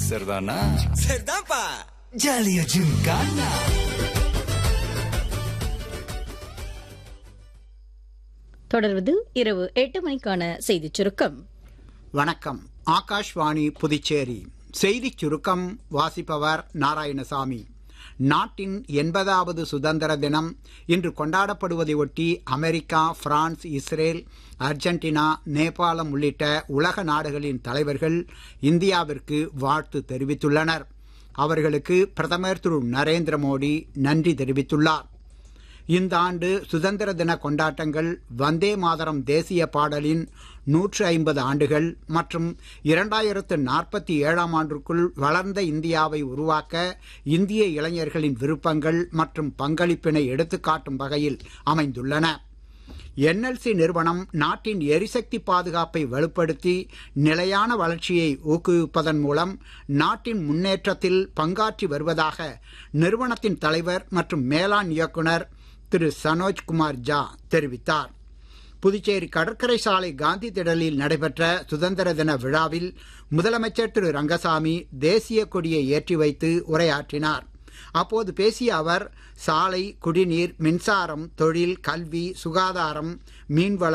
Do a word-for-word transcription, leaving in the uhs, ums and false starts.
சரிதானா? சரிதான்ப்பா. ஜாலியா ஜிம்கானா. தொடர்வது இரவு எட்டு மணிக்கான செய்திச் சுருக்கம். வணக்கம். ஆகாஷ்வாணி புதுச்சேரி செய்திச் சுருக்கம் வாசிப்பவர் நாராயணசாமி. நாட்டின் எண்பதாவது சுதந்திர தினம் இன்று கொண்டாடப்படுவதை ஒட்டி அமெரிக்கா, பிரான்ஸ், இஸ்ரேல், அர்ஜென்டினா, நேபாளம் உள்ளிட்ட உலக நாடுகளின் தலைவர்கள் இந்தியாவிற்கு வாழ்த்து தெரிவித்துள்ளனர். அவர்களுக்கு பிரதமர் திரு நரேந்திர மோடி நன்றி தெரிவித்துள்ளார். இந்த ஆண்டு சுதந்திர தின கொண்டாட்டங்கள் வந்தே மாதரம் தேசிய பாடலின் நூற்று ஐம்பது ஆண்டுகள் மற்றும் இரண்டாயிரத்து நாற்பத்தி ஏழாம் ஆண்டுக்குள் வளர்ந்த இந்தியாவை உருவாக்க இந்திய இளைஞர்களின் விருப்பங்கள் மற்றும் பங்களிப்பினை எடுத்துக்காட்டும் வகையில் அமைந்துள்ளன. என்எல்சி நிறுவனம் நாட்டின் எரிசக்தி பாதுகாப்பை வலுப்படுத்தி நிலையான வளர்ச்சியை ஊக்குவிப்பதன் மூலம் நாட்டின் முன்னேற்றத்தில் பங்காற்றி வருவதாக நிறுவனத்தின் தலைவர் மற்றும் மேலாண் இயக்குனர் திரு சனோஜ்குமார் ஜா தெரிவித்தார். புதுச்சேரி கடற்கரை சாலை காந்தி திடலில் நடைபெற்ற சுதந்திர தின விழாவில் முதலமைச்சர் திரு ரங்கசாமி தேசிய கொடியை ஏற்றி வைத்து உரையாற்றினார். அப்போது பேசிய அவர் சாலை, குடிநீர், மின்சாரம், தொழில், கல்வி, சுகாதாரம், மீன்வளம்,